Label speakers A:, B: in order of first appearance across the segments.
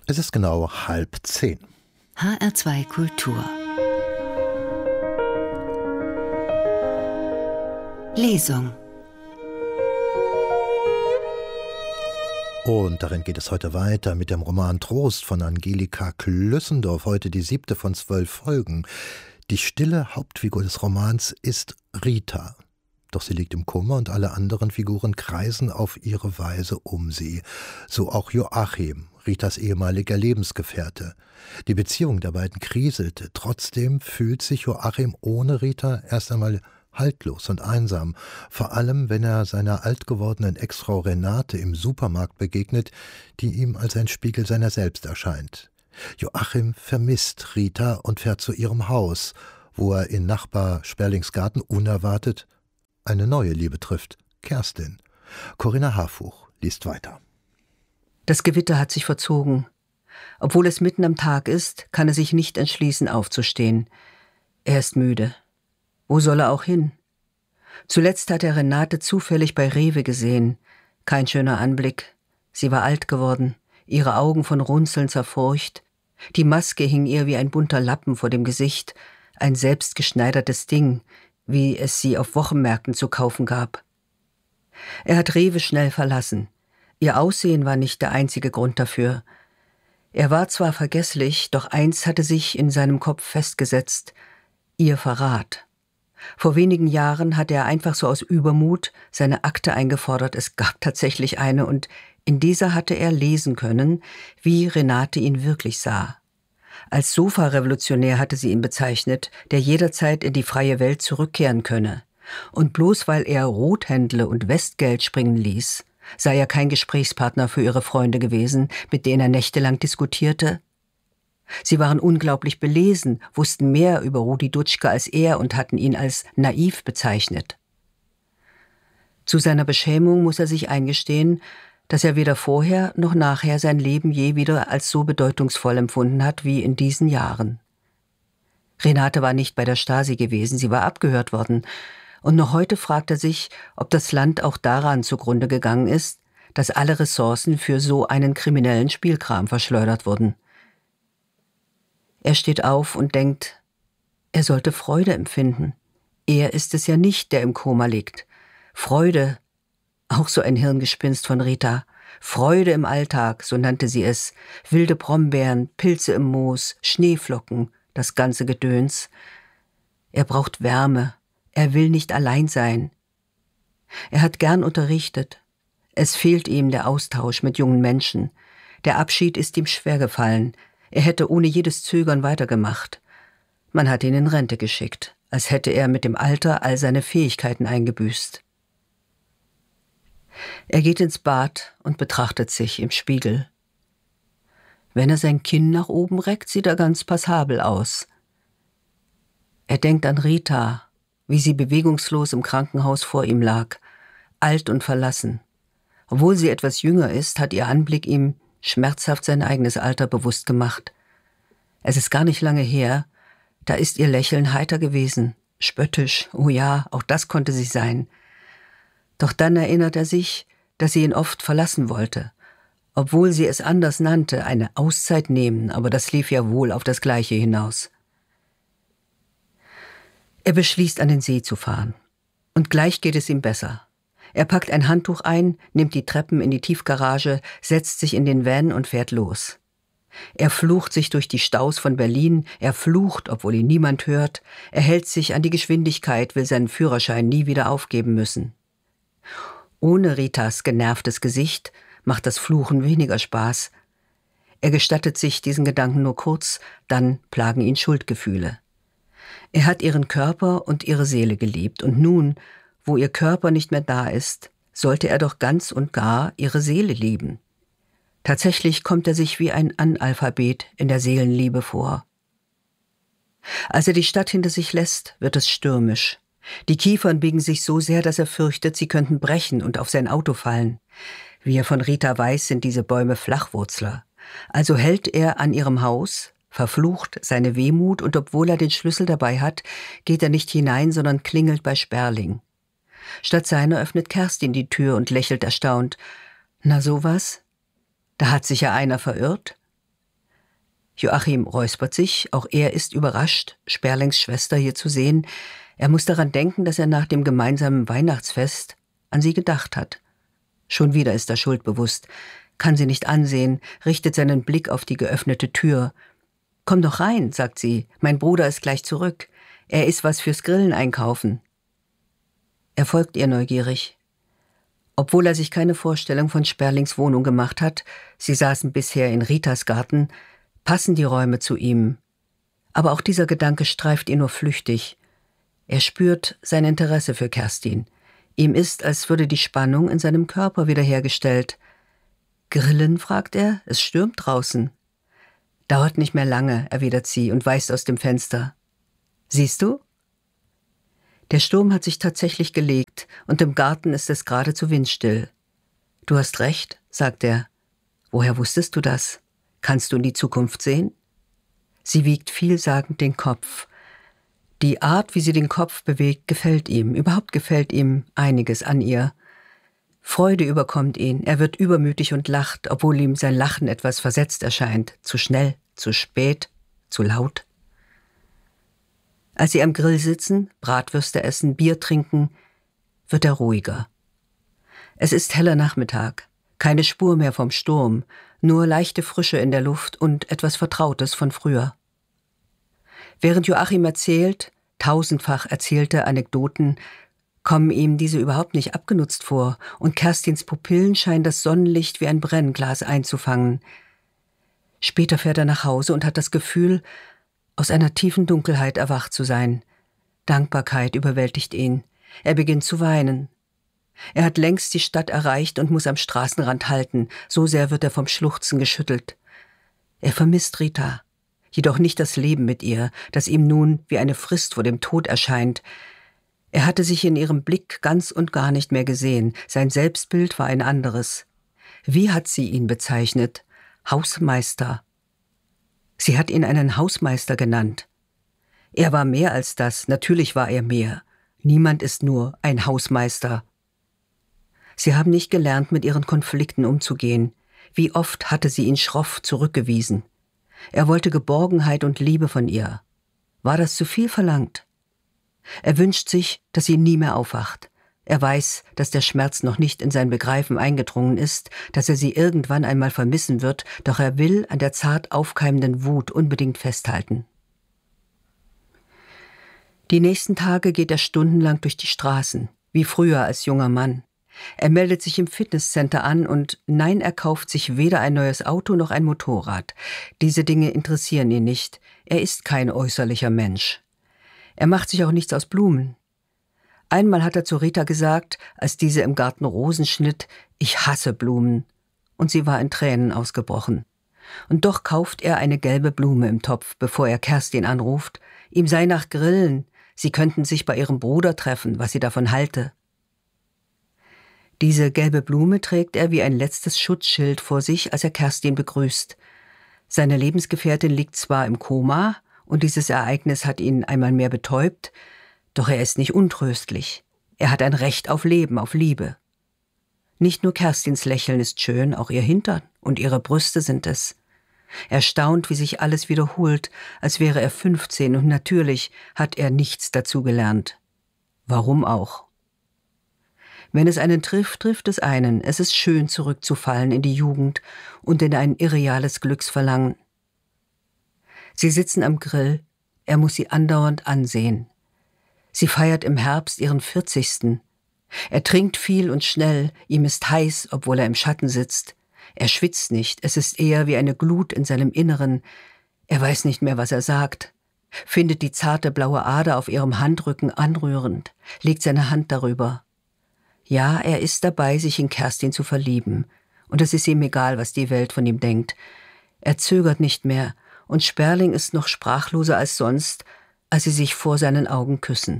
A: Es ist genau 9:30.
B: HR2 Kultur. Lesung.
A: Und darin geht es heute weiter mit dem Roman Trost von Angelika Klüssendorf, heute die 7. von 12 Folgen. Die stille Hauptfigur des Romans ist Rita. Doch sie liegt im Koma und alle anderen Figuren kreisen auf ihre Weise um sie. So auch Joachim, Ritas ehemaliger Lebensgefährte. Die Beziehung der beiden kriselte. Trotzdem fühlt sich Joachim ohne Rita erst einmal haltlos und einsam, vor allem wenn er seiner alt gewordenen Ex-Frau Renate im Supermarkt begegnet, die ihm als ein Spiegel seiner selbst erscheint. Joachim vermisst Rita und fährt zu ihrem Haus, wo er in Nachbar Sperlingsgarten unerwartet eine neue Liebe trifft, Kerstin. Corinna Harfuch liest weiter.
C: Das Gewitter hat sich verzogen. Obwohl es mitten am Tag ist, kann er sich nicht entschließen, aufzustehen. Er ist müde. Wo soll er auch hin? Zuletzt hat er Renate zufällig bei Rewe gesehen. Kein schöner Anblick. Sie war alt geworden, ihre Augen von Runzeln zerfurcht. Die Maske hing ihr wie ein bunter Lappen vor dem Gesicht, ein selbstgeschneidertes Ding, wie es sie auf Wochenmärkten zu kaufen gab. Er hat Rewe schnell verlassen. Ihr Aussehen war nicht der einzige Grund dafür. Er war zwar vergesslich, doch eins hatte sich in seinem Kopf festgesetzt: ihr Verrat. Vor wenigen Jahren hatte er einfach so aus Übermut seine Akte eingefordert. Es gab tatsächlich eine, und in dieser hatte er lesen können, wie Renate ihn wirklich sah. Als Sofa-Revolutionär hatte sie ihn bezeichnet, der jederzeit in die freie Welt zurückkehren könne. Und bloß weil er Rothändle und Westgeld springen ließ, sei er kein Gesprächspartner für ihre Freunde gewesen, mit denen er nächtelang diskutierte. Sie waren unglaublich belesen, wussten mehr über Rudi Dutschke als er und hatten ihn als naiv bezeichnet. Zu seiner Beschämung muss er sich eingestehen, dass er weder vorher noch nachher sein Leben je wieder als so bedeutungsvoll empfunden hat wie in diesen Jahren. Renate war nicht bei der Stasi gewesen, sie war abgehört worden. Und noch heute fragt er sich, ob das Land auch daran zugrunde gegangen ist, dass alle Ressourcen für so einen kriminellen Spielkram verschleudert wurden. Er steht auf und denkt, er sollte Freude empfinden. Er ist es ja nicht, der im Koma liegt. Freude, auch so ein Hirngespinst von Rita. Freude im Alltag, so nannte sie es. Wilde Brombeeren, Pilze im Moos, Schneeflocken, das ganze Gedöns. Er braucht Wärme. Er will nicht allein sein. Er hat gern unterrichtet. Es fehlt ihm der Austausch mit jungen Menschen. Der Abschied ist ihm schwer gefallen. Er hätte ohne jedes Zögern weitergemacht. Man hat ihn in Rente geschickt, als hätte er mit dem Alter all seine Fähigkeiten eingebüßt. Er geht ins Bad und betrachtet sich im Spiegel. Wenn er sein Kinn nach oben reckt, sieht er ganz passabel aus. Er denkt an Rita, wie sie bewegungslos im Krankenhaus vor ihm lag, alt und verlassen. Obwohl sie etwas jünger ist, hat ihr Anblick ihm schmerzhaft sein eigenes Alter bewusst gemacht. Es ist gar nicht lange her, da ist ihr Lächeln heiter gewesen, spöttisch, oh ja, auch das konnte sie sein. Doch dann erinnert er sich, dass sie ihn oft verlassen wollte, obwohl sie es anders nannte, eine Auszeit nehmen, aber das lief ja wohl auf das Gleiche hinaus. Er beschließt, an den See zu fahren. Und gleich geht es ihm besser. Er packt ein Handtuch ein, nimmt die Treppen in die Tiefgarage, setzt sich in den Van und fährt los. Er flucht sich durch die Staus von Berlin, er flucht, obwohl ihn niemand hört, er hält sich an die Geschwindigkeit, will seinen Führerschein nie wieder aufgeben müssen. Ohne Ritas genervtes Gesicht macht das Fluchen weniger Spaß. Er gestattet sich diesen Gedanken nur kurz, dann plagen ihn Schuldgefühle. Er hat ihren Körper und ihre Seele geliebt, und nun, wo ihr Körper nicht mehr da ist, sollte er doch ganz und gar ihre Seele lieben. Tatsächlich kommt er sich wie ein Analphabet in der Seelenliebe vor. Als er die Stadt hinter sich lässt, wird es stürmisch. Die Kiefern biegen sich so sehr, dass er fürchtet, sie könnten brechen und auf sein Auto fallen. Wie er von Rita weiß, sind diese Bäume Flachwurzler. Also hält er an ihrem Haus, verflucht seine Wehmut, und obwohl er den Schlüssel dabei hat, geht er nicht hinein, sondern klingelt bei Sperling. Statt seiner öffnet Kerstin die Tür und lächelt erstaunt. Na sowas? Da hat sich ja einer verirrt. Joachim räuspert sich, auch er ist überrascht, Sperlings Schwester hier zu sehen. Er muss daran denken, dass er nach dem gemeinsamen Weihnachtsfest an sie gedacht hat. Schon wieder ist er schuldbewusst, kann sie nicht ansehen, richtet seinen Blick auf die geöffnete Tür. »Komm doch rein«, sagt sie, »mein Bruder ist gleich zurück. Er ist was fürs Grillen einkaufen.« Er folgt ihr neugierig. Obwohl er sich keine Vorstellung von Sperlings Wohnung gemacht hat, sie saßen bisher in Ritas Garten, passen die Räume zu ihm. Aber auch dieser Gedanke streift ihn nur flüchtig. Er spürt sein Interesse für Kerstin. Ihm ist, als würde die Spannung in seinem Körper wiederhergestellt. »Grillen?« fragt er, »es stürmt draußen.« »Dauert nicht mehr lange«, erwidert sie und weist aus dem Fenster. »Siehst du?« Der Sturm hat sich tatsächlich gelegt und im Garten ist es geradezu windstill. »Du hast recht«, sagt er. »Woher wusstest du das? Kannst du in die Zukunft sehen?« Sie wiegt vielsagend den Kopf. Die Art, wie sie den Kopf bewegt, gefällt ihm. Überhaupt gefällt ihm einiges an ihr. Freude überkommt ihn, er wird übermütig und lacht, obwohl ihm sein Lachen etwas versetzt erscheint. Zu schnell, zu spät, zu laut. Als sie am Grill sitzen, Bratwürste essen, Bier trinken, wird er ruhiger. Es ist heller Nachmittag, keine Spur mehr vom Sturm, nur leichte Frische in der Luft und etwas Vertrautes von früher. Während Joachim erzählt, tausendfach erzählte Anekdoten, kommen ihm diese überhaupt nicht abgenutzt vor, und Kerstins Pupillen scheinen das Sonnenlicht wie ein Brennglas einzufangen. Später fährt er nach Hause und hat das Gefühl, aus einer tiefen Dunkelheit erwacht zu sein. Dankbarkeit überwältigt ihn. Er beginnt zu weinen. Er hat längst die Stadt erreicht und muss am Straßenrand halten, so sehr wird er vom Schluchzen geschüttelt. Er vermisst Rita, jedoch nicht das Leben mit ihr, das ihm nun wie eine Frist vor dem Tod erscheint. Er hatte sich in ihrem Blick ganz und gar nicht mehr gesehen, sein Selbstbild war ein anderes. Wie hat sie ihn bezeichnet? Hausmeister. Sie hat ihn einen Hausmeister genannt. Er war mehr als das, natürlich war er mehr. Niemand ist nur ein Hausmeister. Sie haben nicht gelernt, mit ihren Konflikten umzugehen. Wie oft hatte sie ihn schroff zurückgewiesen. Er wollte Geborgenheit und Liebe von ihr. War das zu viel verlangt? Er wünscht sich, dass sie nie mehr aufwacht. Er weiß, dass der Schmerz noch nicht in sein Begreifen eingedrungen ist, dass er sie irgendwann einmal vermissen wird, doch er will an der zart aufkeimenden Wut unbedingt festhalten. Die nächsten Tage geht er stundenlang durch die Straßen, wie früher als junger Mann. Er meldet sich im Fitnesscenter an und nein, er kauft sich weder ein neues Auto noch ein Motorrad. Diese Dinge interessieren ihn nicht. Er ist kein äußerlicher Mensch. Er macht sich auch nichts aus Blumen. Einmal hat er zu Rita gesagt, als diese im Garten Rosen schnitt, »Ich hasse Blumen«, und sie war in Tränen ausgebrochen. Und doch kauft er eine gelbe Blume im Topf, bevor er Kerstin anruft. Ihm sei nach Grillen, sie könnten sich bei ihrem Bruder treffen, was sie davon halte. Diese gelbe Blume trägt er wie ein letztes Schutzschild vor sich, als er Kerstin begrüßt. Seine Lebensgefährtin liegt zwar im Koma, und dieses Ereignis hat ihn einmal mehr betäubt, doch er ist nicht untröstlich. Er hat ein Recht auf Leben, auf Liebe. Nicht nur Kerstins Lächeln ist schön, auch ihr Hintern und ihre Brüste sind es. Er staunt, wie sich alles wiederholt, als wäre er 15 und natürlich hat er nichts dazu gelernt. Warum auch? Wenn es einen trifft, trifft es einen. Es ist schön, zurückzufallen in die Jugend und in ein irreales Glücksverlangen. Sie sitzen am Grill, er muss sie andauernd ansehen. Sie feiert im Herbst ihren 40. Er trinkt viel und schnell, ihm ist heiß, obwohl er im Schatten sitzt. Er schwitzt nicht, es ist eher wie eine Glut in seinem Inneren. Er weiß nicht mehr, was er sagt, findet die zarte blaue Ader auf ihrem Handrücken anrührend, legt seine Hand darüber. Ja, er ist dabei, sich in Kerstin zu verlieben, und es ist ihm egal, was die Welt von ihm denkt. Er zögert nicht mehr, und Sperling ist noch sprachloser als sonst, als sie sich vor seinen Augen küssen.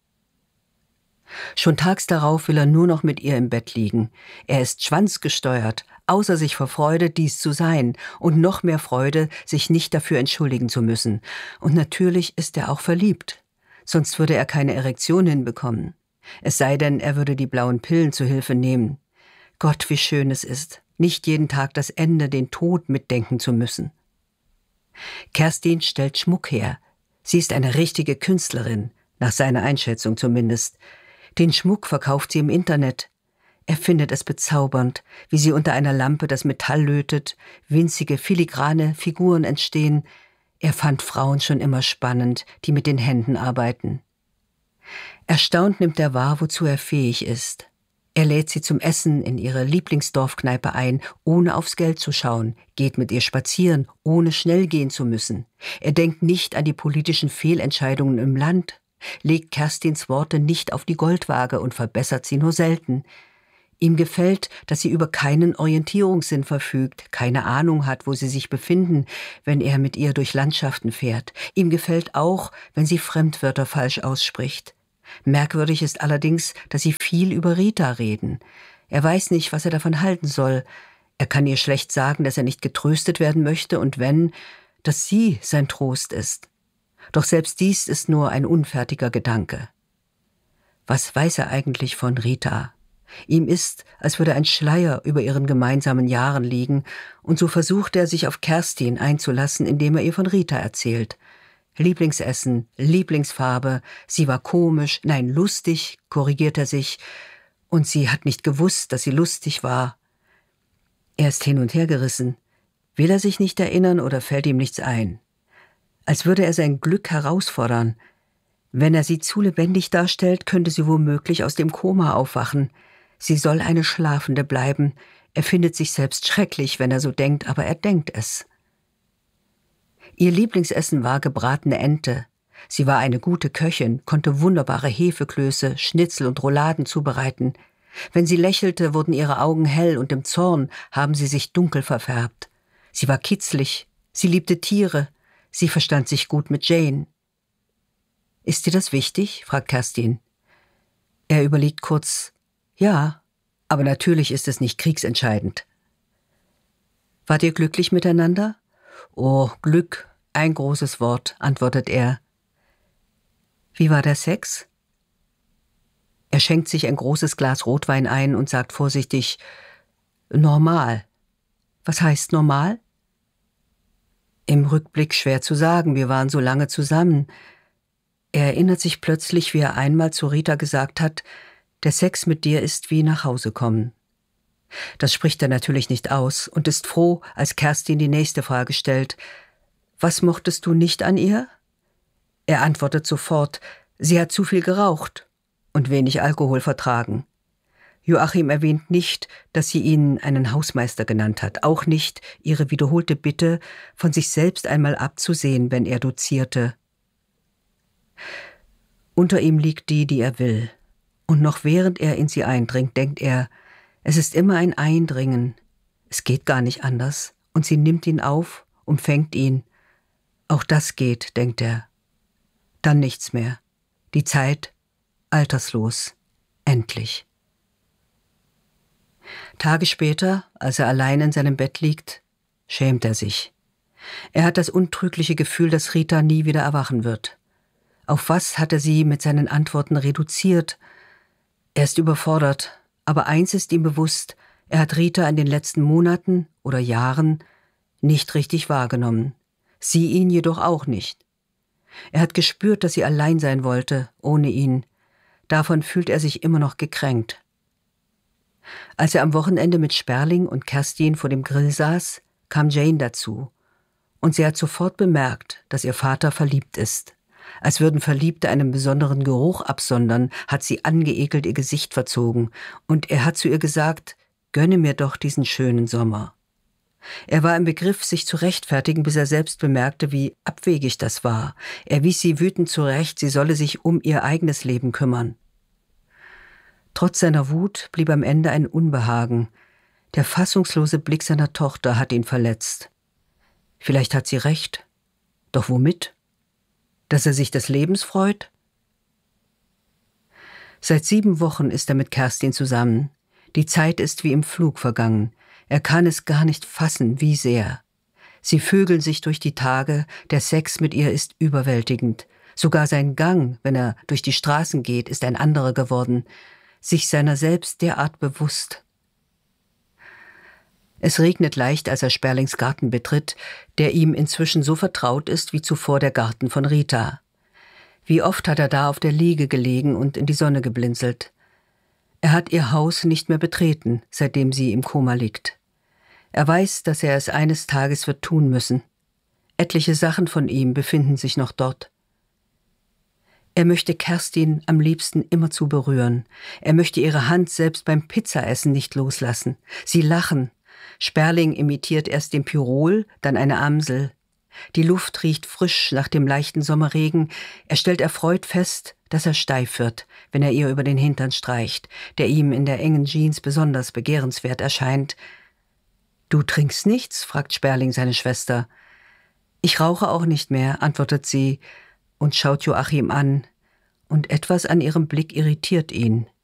C: Schon tags darauf will er nur noch mit ihr im Bett liegen. Er ist schwanzgesteuert, außer sich vor Freude, dies zu sein, und noch mehr Freude, sich nicht dafür entschuldigen zu müssen. Und natürlich ist er auch verliebt, sonst würde er keine Erektion hinbekommen. Es sei denn, er würde die blauen Pillen zu Hilfe nehmen. Gott, wie schön es ist, nicht jeden Tag das Ende, den Tod mitdenken zu müssen. Kerstin stellt Schmuck her. Sie ist eine richtige Künstlerin, nach seiner Einschätzung zumindest. Den Schmuck verkauft sie im Internet. Er findet es bezaubernd, wie sie unter einer Lampe das Metall lötet, winzige, filigrane Figuren entstehen. Er fand Frauen schon immer spannend, die mit den Händen arbeiten. Erstaunt nimmt er wahr, wozu er fähig ist. Er lädt sie zum Essen in ihre Lieblingsdorfkneipe ein, ohne aufs Geld zu schauen, geht mit ihr spazieren, ohne schnell gehen zu müssen. Er denkt nicht an die politischen Fehlentscheidungen im Land, legt Kerstins Worte nicht auf die Goldwaage und verbessert sie nur selten. Ihm gefällt, dass sie über keinen Orientierungssinn verfügt, keine Ahnung hat, wo sie sich befinden, wenn er mit ihr durch Landschaften fährt. Ihm gefällt auch, wenn sie Fremdwörter falsch ausspricht. Merkwürdig ist allerdings, dass sie viel über Rita reden. Er weiß nicht, was er davon halten soll. Er kann ihr schlecht sagen, dass er nicht getröstet werden möchte und wenn, dass sie sein Trost ist. Doch selbst dies ist nur ein unfertiger Gedanke. Was weiß er eigentlich von Rita? Ihm ist, als würde ein Schleier über ihren gemeinsamen Jahren liegen, und so versucht er, sich auf Kerstin einzulassen, indem er ihr von Rita erzählt. Lieblingsessen, Lieblingsfarbe, sie war komisch, nein, lustig, korrigiert er sich, und sie hat nicht gewusst, dass sie lustig war. Er ist hin und her gerissen. Will er sich nicht erinnern oder fällt ihm nichts ein? Als würde er sein Glück herausfordern. Wenn er sie zu lebendig darstellt, könnte sie womöglich aus dem Koma aufwachen. Sie soll eine Schlafende bleiben. Er findet sich selbst schrecklich, wenn er so denkt, aber er denkt es. Ihr Lieblingsessen war gebratene Ente. Sie war eine gute Köchin, konnte wunderbare Hefeklöße, Schnitzel und Rouladen zubereiten. Wenn sie lächelte, wurden ihre Augen hell und im Zorn haben sie sich dunkel verfärbt. Sie war kitzlig, sie liebte Tiere, sie verstand sich gut mit Jane. »Ist dir das wichtig?« fragt Kerstin. Er überlegt kurz. »Ja, aber natürlich ist es nicht kriegsentscheidend.« »Wart ihr glücklich miteinander?« »Oh, Glück, ein großes Wort«, antwortet er. »Wie war der Sex?« Er schenkt sich ein großes Glas Rotwein ein und sagt vorsichtig, »Normal.« »Was heißt normal?« Im Rückblick schwer zu sagen, wir waren so lange zusammen. Er erinnert sich plötzlich, wie er einmal zu Rita gesagt hat, der Sex mit dir ist wie nach Hause kommen. Das spricht er natürlich nicht aus und ist froh, als Kerstin die nächste Frage stellt. Was mochtest du nicht an ihr? Er antwortet sofort, sie hat zu viel geraucht und wenig Alkohol vertragen. Joachim erwähnt nicht, dass sie ihn einen Hausmeister genannt hat, auch nicht ihre wiederholte Bitte, von sich selbst einmal abzusehen, wenn er dozierte. Unter ihm liegt die er will. Und noch während er in sie eindringt, denkt er, es ist immer ein Eindringen. Es geht gar nicht anders. Und sie nimmt ihn auf, umfängt ihn. Auch das geht, denkt er. Dann nichts mehr. Die Zeit, alterslos. Endlich. Tage später, als er allein in seinem Bett liegt, schämt er sich. Er hat das untrügliche Gefühl, dass Rita nie wieder erwachen wird. Auf was hat er sie mit seinen Antworten reduziert? Er ist überfordert, aber eins ist ihm bewusst, er hat Rita in den letzten Monaten oder Jahren nicht richtig wahrgenommen. Sie ihn jedoch auch nicht. Er hat gespürt, dass sie allein sein wollte, ohne ihn. Davon fühlt er sich immer noch gekränkt. Als er am Wochenende mit Sperling und Kerstin vor dem Grill saß, kam Jane dazu. Und sie hat sofort bemerkt, dass ihr Vater verliebt ist. Als würden Verliebte einen besonderen Geruch absondern, hat sie angeekelt ihr Gesicht verzogen. Und er hat zu ihr gesagt, gönne mir doch diesen schönen Sommer. Er war im Begriff, sich zu rechtfertigen, bis er selbst bemerkte, wie abwegig das war. Er wies sie wütend zurecht, sie solle sich um ihr eigenes Leben kümmern. Trotz seiner Wut blieb am Ende ein Unbehagen. Der fassungslose Blick seiner Tochter hat ihn verletzt. Vielleicht hat sie recht. Doch womit? Dass er sich des Lebens freut? Seit 7 Wochen ist er mit Kerstin zusammen. Die Zeit ist wie im Flug vergangen. Er kann es gar nicht fassen, wie sehr. Sie vögeln sich durch die Tage, der Sex mit ihr ist überwältigend. Sogar sein Gang, wenn er durch die Straßen geht, ist ein anderer geworden. Sich seiner selbst derart bewusst. Es regnet leicht, als er Sperlings Garten betritt, der ihm inzwischen so vertraut ist wie zuvor der Garten von Rita. Wie oft hat er da auf der Liege gelegen und in die Sonne geblinzelt. Er hat ihr Haus nicht mehr betreten, seitdem sie im Koma liegt. Er weiß, dass er es eines Tages wird tun müssen. Etliche Sachen von ihm befinden sich noch dort. Er möchte Kerstin am liebsten immerzu berühren. Er möchte ihre Hand selbst beim Pizzaessen nicht loslassen. Sie lachen. Sperling imitiert erst den Pirol, dann eine Amsel. Die Luft riecht frisch nach dem leichten Sommerregen. Er stellt erfreut fest, dass er steif wird, wenn er ihr über den Hintern streicht, der ihm in der engen Jeans besonders begehrenswert erscheint. »Du trinkst nichts?« fragt Sperling seine Schwester. »Ich rauche auch nicht mehr«, antwortet sie und schaut Joachim an, und etwas an ihrem Blick irritiert ihn.